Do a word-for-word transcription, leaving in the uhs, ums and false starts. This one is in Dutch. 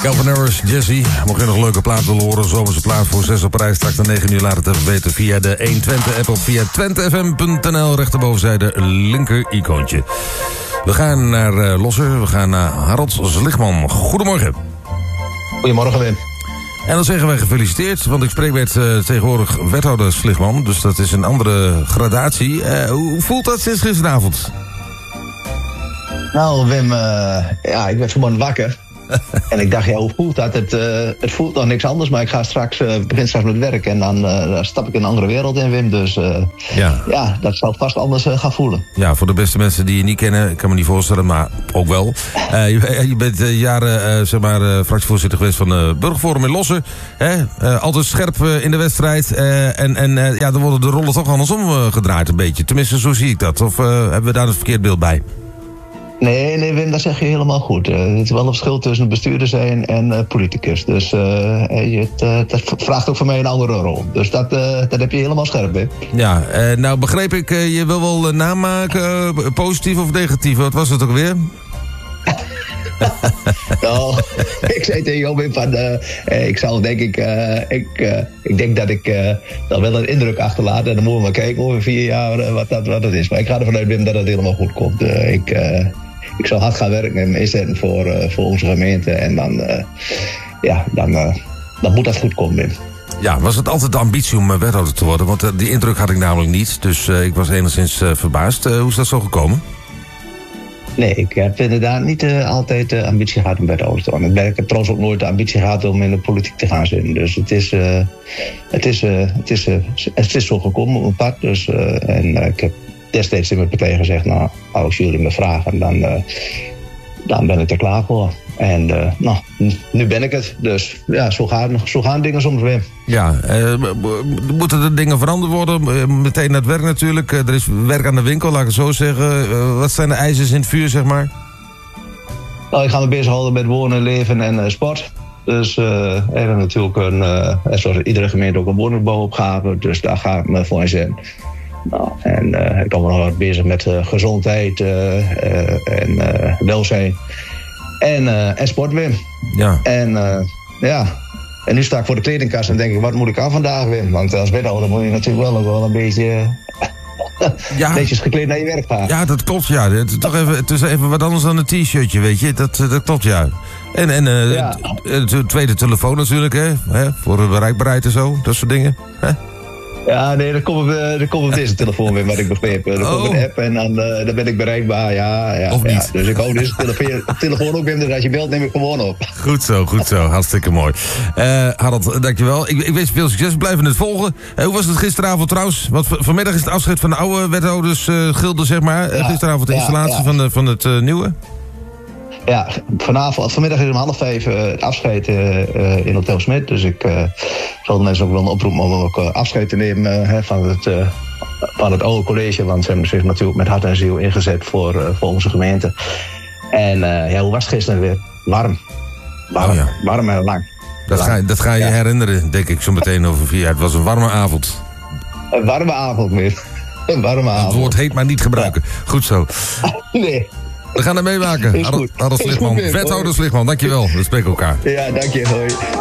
Calvin Harris, Jesse. Mocht je nog een leuke plaat willen horen, zomerse plaat voor zes op Parijs. Straks om negen uur laat het even weten via de honderdtwintig app of via twente f m punt n l. Rechterbovenzijde linker icoontje. We gaan naar uh, Losser, we gaan naar Harold Slichman. Goedemorgen. Goedemorgen, Wim. En dan zeggen wij gefeliciteerd, want ik spreek met uh, tegenwoordig wethouder Slichman. Dus dat is een andere gradatie. Uh, hoe voelt dat sinds gisteravond? Nou, Wim, uh, ja, ik werd vanmorgen wakker. En ik dacht, ja, hoe voelt dat? Het, uh, het voelt nog niks anders, maar ik ga straks, uh, begin straks met werk. En dan uh, stap ik in een andere wereld in, Wim. Dus uh, ja. ja, dat zal vast anders uh, gaan voelen. Ja, voor de beste mensen die je niet kennen, ik kan me niet voorstellen, maar ook wel. Uh, je, je bent uh, jaren, uh, zeg maar, uh, fractievoorzitter geweest van uh, Burgerforum in Losser. Hè? Uh, altijd scherp uh, in de wedstrijd. Uh, en en uh, ja, dan worden de rollen toch andersom uh, gedraaid een beetje. Tenminste, zo zie ik dat. Of uh, hebben we daar een verkeerd beeld bij? Nee, nee, Wim, dat zeg je helemaal goed. Uh, het is wel een verschil tussen bestuurder zijn en uh, politicus. Dus uh, het, uh, dat vraagt ook voor mij een andere rol. Dus dat, uh, dat heb je helemaal scherp, Wim. Ja, uh, nou begreep ik, uh, je wil wel uh, namaken, uh, positief of negatief. Wat was het ook weer? Nou, ik zei tegen jou, Wim, van, uh, ik zal denk ik, uh, ik, uh, ik denk dat ik uh, dan wel een indruk achterlaat. En dan moeten we maar kijken over vier jaar uh, wat, dat, wat dat is. Maar ik ga ervan uit, Wim, dat het helemaal goed komt. Uh, ik, uh, ik zal hard gaan werken en me inzetten voor, uh, voor onze gemeente. En dan, uh, ja, dan, uh, dan moet dat goed komen, Wim. Ja, was het altijd de ambitie om wethouder te worden? Want uh, die indruk had ik namelijk niet. Dus uh, ik was enigszins uh, verbaasd. Uh, hoe is dat zo gekomen? Nee, ik heb inderdaad niet uh, altijd de ambitie gehad om wethouder te worden. Ik heb trouwens ook nooit de ambitie gehad om in de politiek te gaan zitten. Dus het is, uh, het is, uh, het is, uh, het is zo gekomen op een pad. Dus, uh, en uh, ik heb destijds in mijn partij gezegd, nou, als jullie me vragen, dan, uh, dan ben ik er klaar voor. En uh, nou, nu ben ik het. Dus ja, zo gaan, zo gaan dingen soms weer. Ja, uh, moeten er dingen veranderd worden? Uh, meteen naar het werk natuurlijk. Uh, er is werk aan de winkel, laat ik het zo zeggen. Uh, wat zijn de eisen in het vuur, zeg maar? Nou, ik ga me bezighouden met wonen, leven en uh, sport. Dus uh, er is natuurlijk een, uh, zoals iedere gemeente ook een woningbouwopgave. Dus daar ga ik me voor inzetten. Nou, en uh, ik ben nog wat bezig met uh, gezondheid uh, uh, en uh, welzijn. En, uh, en sport, Wim. Ja. En uh, ja. En nu sta ik voor de kledingkast en denk ik, wat moet ik aan vandaag, Wim? Want als wethouder moet je natuurlijk wel nog wel een beetje... ja. Netjes gekleed naar je werk gaan. Ja, dat klopt, ja. Het is, toch even, het is even wat anders dan een t-shirtje, weet je. Dat, dat klopt, ja. En, en uh, ja. de tweede telefoon natuurlijk, hè. hè. Voor de bereikbaarheid en zo, dat soort dingen. Hè? Ja, nee, dan komt uh, kom op deze telefoon weer, wat ik begreep. Dan oh. komt een app en dan, uh, dan ben ik bereikbaar, ja. ja, of niet. Ja. Dus ik hou deze telefoon, telefoon ook in, dus als je belt neem ik gewoon op. Goed zo, goed zo. Hartstikke mooi. Uh, Harold, dankjewel. Ik, ik wens je veel succes. Blijven het volgen. Uh, hoe was het gisteravond trouwens? Want v- vanmiddag is het afscheid van de oude wethouders uh, Gilde, zeg maar. Ja, gisteravond de installatie ja, ja. van, de, van het uh, nieuwe. Ja, vanavond, vanmiddag is om half vijf uh, het afscheid uh, uh, in Hotel Smit. Dus ik uh, zal de mensen ook wel oproepen om ook uh, afscheid te nemen uh, van, het, uh, van het oude college. Want ze hebben zich natuurlijk met hart en ziel ingezet voor, uh, voor onze gemeente. En uh, ja, hoe was het gisteren weer? Warm. Warm, oh ja. warm en lang. Dat, lang. Ga, dat ga je ja. herinneren, denk ik, zo meteen over vier jaar. Het was een warme avond. Een warme avond weer. Een warme avond. Het woord heet maar niet gebruiken. Ja. Goed zo. Nee. We gaan er meemaken. Harold Slichman, wethouder Slichman, dankjewel. We spreken elkaar. Ja, dank je. Hoi.